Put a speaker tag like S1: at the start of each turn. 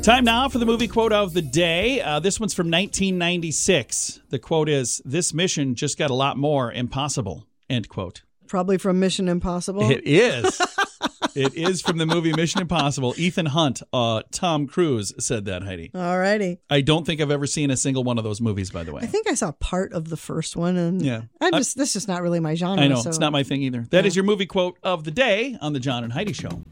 S1: Time now for the movie quote of the day. This one's from 1996. The quote is, "This mission just got a lot more impossible." End quote.
S2: Probably from Mission Impossible.
S1: It is. It is from the movie Mission Impossible. Ethan Hunt, Tom Cruise said that, Heidi.
S2: All righty.
S1: I don't think I've ever seen a single one of those movies, by the way.
S2: I think I saw part of the first one, and
S1: yeah.
S2: this is not really my genre.
S1: I know,
S2: so.
S1: it's not my thing either. That is your movie quote of the day on the John and Heidi Show.